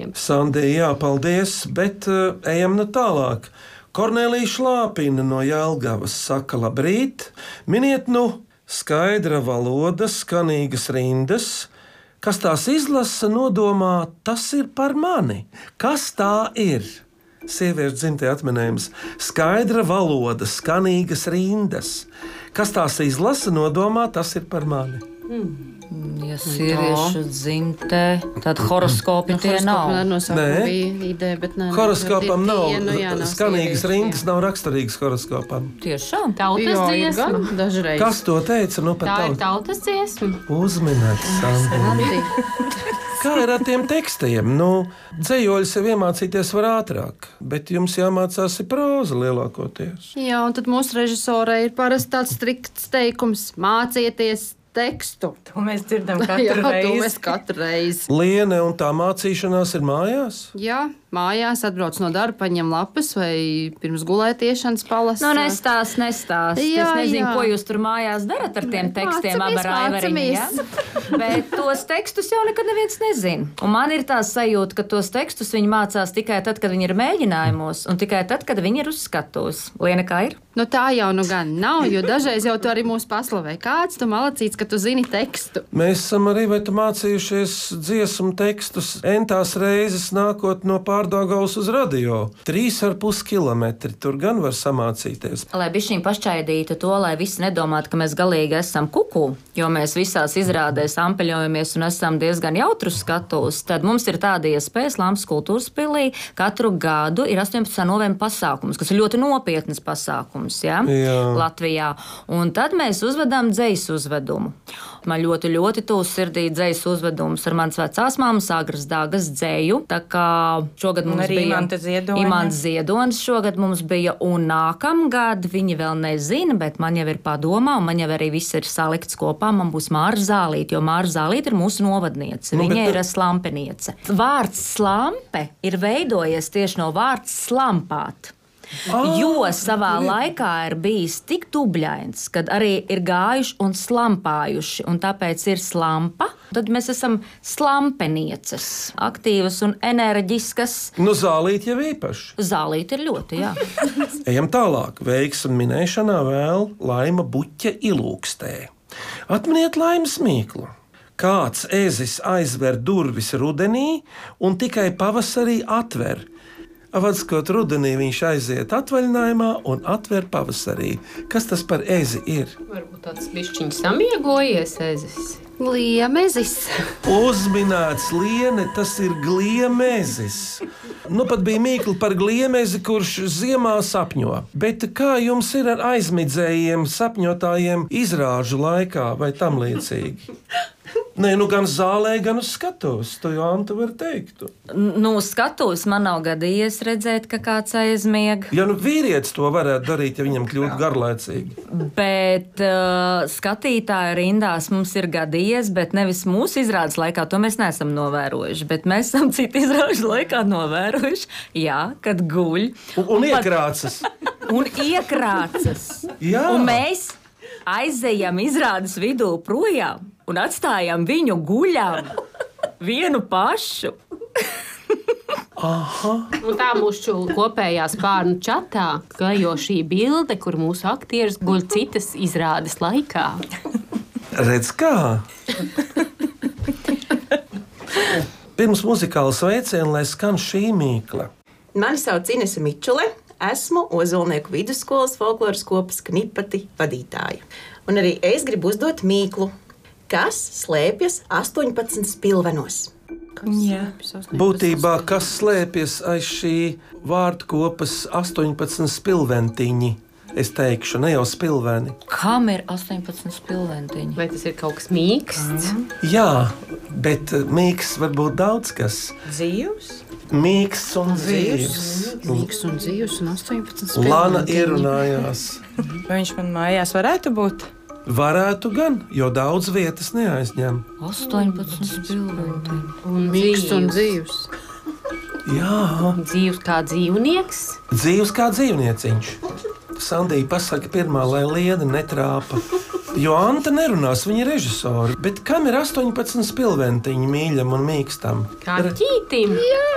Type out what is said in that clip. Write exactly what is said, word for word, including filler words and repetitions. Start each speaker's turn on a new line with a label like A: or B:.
A: Sandija, jā, paldies, bet uh, ejam nu tālāk. Kornelija Šlāpina no Jelgavas saka labrīt, miniet nu skaidra valoda, skanīgas rindas, kas tās izlasa, nodomā, tas ir par mani. Kas tā ir? Sieviešu dzimtajā atminējums. Skaidra valoda, skanīgas rindas. Kas tās izlasa, nodomā, tas ir par mani.
B: Mm. Ja sieviešu dzimtē, tad horoskopi
C: no,
B: tie nav.
A: Nē,
C: ideja, bet nē,
A: horoskopam nav.
C: Dienu, jā, nav
A: skanīgas rindas
C: jā.
A: Nav raksturīgas horoskopam.
B: Tiešām.
D: Tautas dziesma.
C: Dažreiz.
A: Kas to teica? Nu,
D: Tā ir tautas dziesma.
A: Uzminēts, Sandija. Kā ir ar tiem tekstiem? Nu, dzejoļus jau iemācīties var ātrāk, bet jums jāmācās ir próza lielākoties.
C: Jā, un tad mūsu režisorai ir parasti tāds strikts teikums: mācieties tekstu.
E: To mēs dzirdam katru
C: Jā,
E: reizi.
C: to mēs katru reizi.
A: Liene un tā mācīšanās ir mājās?
C: Jā, mājās atbrauc no darba, paņem lapas vai pirms gulētiešanas palasa.
B: Nu, nestāst, nestāst.
C: Jā,
B: es nezinu,
C: jā.
B: ko jūs tur mājās darat ar tiem tekstiem,
C: Mācamies,
B: abi raiveriņi, ja? Bet tos tekstus jau nekad neviens nezina. Un man ir tā sajūta, ka tos tekstus viņi mācās tikai tad, kad viņi ir mēģinājumos, un tikai tad, kad viņi ir uz skatuves. Liena, kā ir?
C: Nu, tā jau nu gan nav, jo dažreiz jau tu arī mūs paslavē. Kāds tu malacīts, ka tu zini tekstu?
A: Mēs esam arī mācījušies dziesmu tekstus entās reizes nākot no Pārdaugavas uz radio. Trīs ar pus kilometri, tur gan var samācīties.
B: Lai bišķiņ pašķaidītu to, lai visi nedomātu, ka mēs galīgi esam kuku, jo mēs visās izrādēs ampeļojamies un esam diezgan jautrus skatus, tad mums ir tāda iespēja Slāmas kultūras pilī katru gadu ir astoņpadsmitā novembra pasākums, kas ir ļoti nopietnas pasākums. Ja? Latvijā. Un tad mēs uzvedam dzejas uzvedumu. Man ļoti, ļoti tūs sirdī dzejas uzvedums ar manas vecās māmas Agras Dāgas dzeju. Tā kā šogad mums
E: arī
B: bija
E: Imanta Ziedonis.
B: Imants Ziedonis šogad mums bija, un nākamgad viņi vēl nezina, bet man jau ir padomā, un man jau arī viss ir salikts kopā. Man būs Māra Zālīte, jo Māra Zālīte ir mūsu novadniece.
A: Nu,
B: Viņa
A: bet...
B: ir slampeniece. Vārds slampe ir veidojies tieši no vārds slampāt. Ah, jo savā jā. laikā ir bijis tik dubļains, kad arī ir gājuši un slampājuši, un tāpēc ir slampa. Tad mēs esam slampenieces, aktīvas un enerģiskas.
A: Nu, Zālīte jau īpaši.
B: Zālīte ir ļoti, jā.
A: Ejam tālāk. Veiksmu minēšanā vēl Laima Buķe Ilūkstē. Atminiet Laimas mīklu. Kāds ezis aizver durvis rudenī un tikai pavasarī atver. Avadskot rudenī viņš aiziet atvaļinājumā un atver pavasarī. Kas tas par ezi ir?
D: Varbūt tāds bišķiņš samiegojies ezis.
C: Gliemezis.
A: Uzminēts, Liene, tas ir gliemezis. Nu, pat bija mīkla par gliemezi, kurš ziemā sapņo. Bet kā jums ir ar aizmidzējiem sapņotājiem izrāžu laikā vai tam līdzīgi? Nē, nu gan zālē, gan uz skatuves. To jau Anta var teikt.
B: Nu, uz skatuves man nav gadījies redzēt, ka kāds aizmieg.
A: Ja nu vīrietis to varētu darīt, ja viņam kļūtu garlaicīgi.
B: Bet uh, skatītāju rindās mums ir gadījies, bet nevis mūsu izrādes laikā, to mēs neesam novērojuši. Bet mēs esam citu izrāžu laikā novērojuši, jā, kad guļ.
A: Un, un, un iekrācas.
B: Un iekrācas.
A: Jā.
B: Un mēs aizejam izrādes vidū projām un atstājam viņu guļam vienu pašu.
A: Aha.
D: Un tā mūsu kopējā spārnu čatā klejo šī bilde, kur mūsu aktieris guļ citas izrādes laikā.
A: Redz kā? Pirms muzikālas veiciena, lai skan šī mīkla.
E: Mani sauc Inese Mičule. Esmu Ozolnieku vidusskolas folkloras kopas Knipati vadītāja. Un arī es gribu uzdot mīklu, kas slēpjas astoņpadsmit spilvenos.
A: Būtībā, kas slēpjas aiz šī vārdu kopas astoņpadsmit spilventiņi? Es teikšu, ne jau spilveni.
B: Kam ir astoņpadsmit spilventiņi?
D: Vai tas ir kaut kas mīksts?
A: Jā, bet mīksts var būt daudz kas.
E: Dzīvs?
A: Mīksts un dzīvs.
C: Mīksts un dzīvs un astoņpadsmit spilventiņi.
A: Lana ierunājās.
E: Vai viņš man mājās varētu būt?
A: Varētu gan, jo daudz vietas neaizņem.
B: astoņpadsmit spilventiņi.
D: Un
C: Mīksts un
D: dzīvs.
C: dzīvs.
A: Jā,
D: Dzīvs kā dzīvnieks?
A: dzīvs kā dzīvnieciņš. Sandija pasaka pirmā, lai Liena netrāpa. Jo Anta nerunās, viņa ir režisori. Bet kam ir astoņpadsmit spilventiņi mīļam un mīkstam?
D: Kā ķītim?